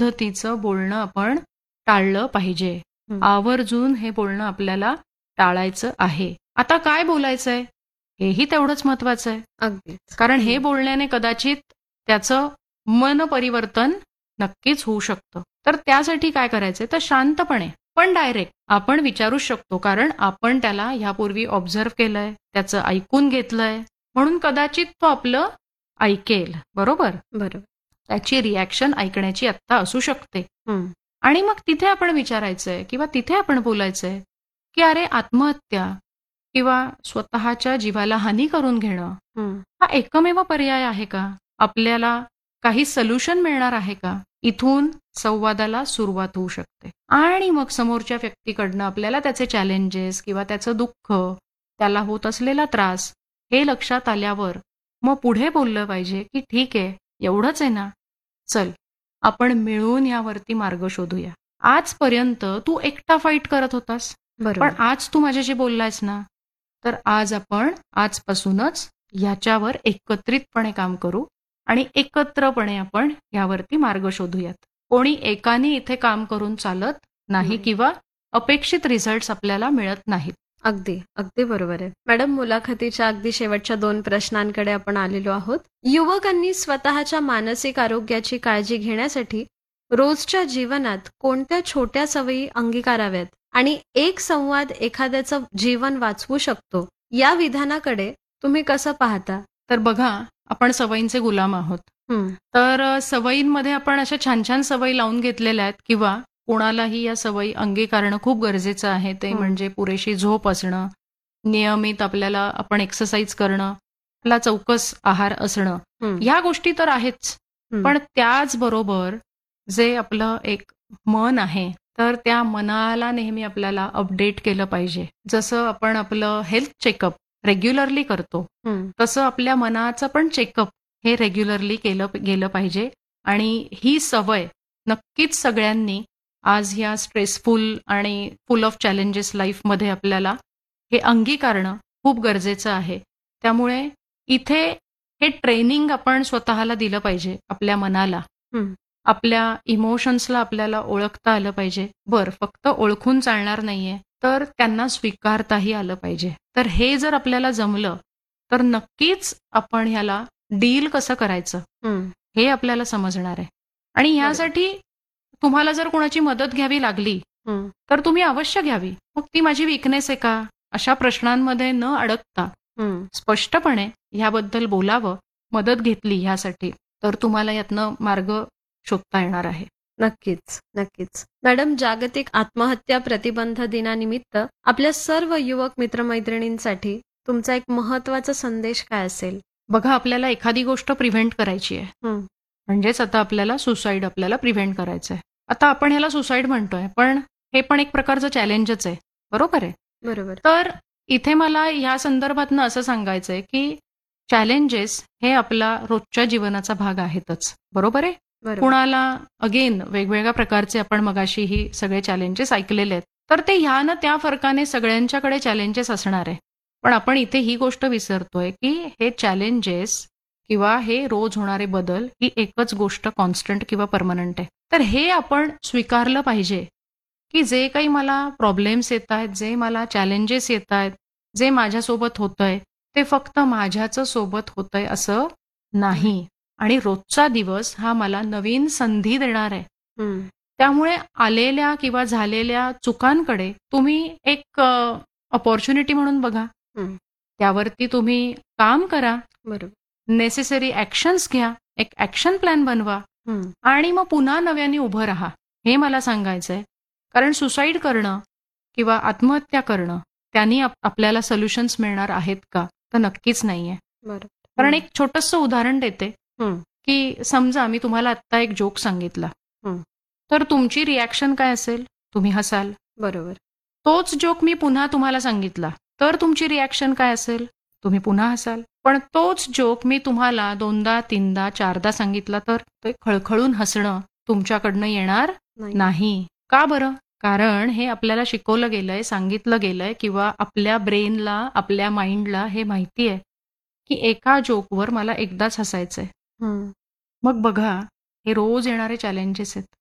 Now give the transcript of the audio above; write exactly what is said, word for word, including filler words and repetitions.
पद्धतीचं बोलणं आपण टाळलं पाहिजे. हं. आवर्जून हे बोलणं आपल्याला टाळायचं आहे. आता काय बोलायचंय हेही तेवढंच महत्वाचं आहे. अगदीच. कारण हे हं. बोलण्याने कदाचित त्याचं मन परिवर्तन नक्कीच होऊ शकतं. तर त्यासाठी काय करायचंय तर शांतपणे पण डायरेक्ट आपण विचारूच शकतो, कारण आपण त्याला ह्यापूर्वी ऑब्झर्व्ह केलंय, त्याचं ऐकून घेतलंय, म्हणून कदाचित तो आपलं ऐकेल. बरोबर? बरोबर. त्याची रिॲक्शन ऐकण्याची आत्ता असू शकते. हं. आणि मग तिथे आपण विचारायचंय किंवा तिथे आपण बोलायचंय, की अरे आत्महत्या किंवा स्वतःच्या जीवाला हानी करून घेणं हं. हा एकमेव पर्याय आहे का? आपल्याला काही सोल्युशन मिळणार आहे का? इथून संवादाला सुरुवात होऊ शकते. आणि मग समोरच्या व्यक्तीकडनं आपल्याला त्याचे चॅलेंजेस किंवा त्याचं दुःख, त्याला होत असलेला त्रास हे लक्षात आल्यावर मग पुढे बोललं पाहिजे, की ठीक आहे, एवढंच आहे ना? चल, आपण मिळून यावरती मार्ग शोधूया. आजपर्यंत तू एकटा फाईट करत होतास, पण बरोबर. आज तू माझ्याशी बोललायस ना, तर आज आपण आजपासूनच ह्याच्यावर एकत्रितपणे काम करू आणि एकत्रपणे आपण यावरती मार्ग शोधूयात. कोणी एकाने इथे काम करून चालत नाही नाही. किंवा अपेक्षित रिझल्ट्स आपल्याला मिळत नाहीत. अगदी, अगदी बरोबर आहे. मॅडम, मुलाखतीच्या अगदी शेवटच्या दोन प्रश्नांकडे आपण आलेलो आहोत. युवकांनी स्वतःच्या मानसिक आरोग्याची काळजी घेण्यासाठी रोजच्या जीवनात कोणत्या छोट्या सवयी अंगीकाराव्यात आणि एक संवाद एखाद्याचं जीवन वाचवू शकतो, या विधानाकडे तुम्ही कसं पाहता? तर बघा, आपण सवयींचे गुलाम आहोत. हं. तर अ, सवयींमध्ये आपण अशा छान छान सवयी लावून घेतलेल्या आहेत किंवा कोणालाही या सवयी अंगीकारणं खूप गरजेचं आहे. ते हं. म्हणजे पुरेशी झोप असणं, नियमित आपल्याला आपण एक्सरसाइज करणं, आपला चौकस आहार असणं, हं. ह्या गोष्टी तर आहेच. हं. पण त्याचबरोबर जे आपलं एक मन आहे, तर त्या मनाला नेहमी आपल्याला अपडेट केलं पाहिजे. जसं आपण आपलं हेल्थ चेकअप रेग्युलरली करतो, हं. तसं आपल्या मनाचं पण चेकअप हे रेग्युलरली केलं गेलं पाहिजे. आणि ही सवय नक्कीच सगळ्यांनी आज ह्या स्ट्रेसफुल आणि फुल ऑफ चॅलेंजेस लाईफमध्ये आपल्याला हे अंगीकारणं खूप गरजेचं आहे. त्यामुळे इथे हे ट्रेनिंग आपण स्वतःला दिलं पाहिजे, आपल्या मनाला. हं. आपल्या इमोशन्सला आपल्याला ओळखता आलं पाहिजे. बरं, फक्त ओळखून चालणार नाहीये, तर त्यांना स्वीकारताही आलं पाहिजे. तर हे जर आपल्याला जमलं, तर नक्कीच आपण ह्याला डील कसं करायचं हं. हे आपल्याला समजणार आहे. आणि बरोबर. ह्यासाठी तुम्हाला जर कोणाची मदत घ्यावी लागली, हं. तर तुम्ही अवश्य घ्यावी. मग ती माझी वीकनेस आहे का? अशा प्रश्नांमध्ये न अडकता हं. स्पष्टपणे ह्याबद्दल बोलावं, मदत घेतली ह्यासाठी, तर तुम्हाला यातनं मार्ग शोधता येणार आहे. नक्कीच, नक्कीच. मॅडम, जागतिक आत्महत्या प्रतिबंध दिनानिमित्त आपल्या सर्व युवक मित्रमैत्रिणींसाठी तुमचा एक महत्त्वाचा संदेश काय असेल? बघा, आपल्याला एखादी गोष्ट प्रिव्हेंट करायची आहे. हं. म्हणजेच आता आपल्याला सुसाईड आपल्याला प्रिव्हेंट करायचं आहे. आता आपण ह्याला सुसाईड म्हणतोय, पण हे पण एक प्रकारचं चॅलेंजच आहे. बरोबर आहे? बरोबर. तर इथे मला ह्या संदर्भातनं असं सांगायचंय, की चॅलेंजेस हे आपला रोजच्या जीवनाचा भाग आहेतच. बरोबर आहे? बरोबर. कुणाला अगेन वेगवेगळ्या प्रकारचे आपण मगाशी ही सगळे चॅलेंजेस ऐकलेले आहेत. तर ते ह्या ना त्या फरकाने सगळ्यांच्याकडे चॅलेंजेस असणार आहे. पण आपण इथे ही गोष्ट विसरतोय, की हे चॅलेंजेस किंवा हे रोज होणारे बदल ही एकच गोष्ट कॉन्स्टंट किंवा परमनंट आहे. तर हे आपण स्वीकारलं पाहिजे, की जे काही मला प्रॉब्लेम्स येत आहेत, जे मला चॅलेंजेस येत आहेत, जे माझ्यासोबत होतंय, ते फक्त माझ्याच सोबत होतंय असं नाही. आणि रोजचा दिवस हा मला नवीन संधी देणार आहे. हं. त्यामुळे आलेल्या किंवा झालेल्या चुकांकडे तुम्ही एक अपॉर्च्युनिटी म्हणून बघा. हं. त्यावरती तुम्ही काम करा. बरोबर. नेसेसरी ॲक्शन्स घ्या. एक ॲक्शन प्लॅन बनवा. हं. आणि मग पुन्हा नव्याने उभं राहा. हे मला सांगायचंय. कारण सुसाईड करणं किंवा आत्महत्या करणं त्यांनी आप आपल्याला सोल्युशन्स मिळणार आहेत का? तर नक्कीच नाहीये. बरोबर. कारण हं. एक छोटंसं उदाहरण देते, हं. की समजा मी तुम्हाला आत्ता एक जोक सांगितला. हं. तर तुमची रिॲक्शन काय असेल? तुम्ही हसाल. बरोबर. तोच जोक मी पुन्हा तुम्हाला सांगितला, तर तुमची रिॲक्शन काय असेल? तुम्ही पुन्हा हसाल. पण तोच जोक मी तुम्हाला दोनदा, तीनदा, चारदा सांगितला, तर ते खळखळून हसणं तुमच्याकडनं येणार नाही. नाही. का बरं? कारण हे आपल्याला शिकवलं गेलंय, सांगितलं गेलंय किंवा आपल्या ब्रेनला, आपल्या माइंडला हे माहिती आहे, की एका जोकवर मला एकदाच हसायचंय. हं. मग बघा, हे रोज येणारे चॅलेंजेस आहेत.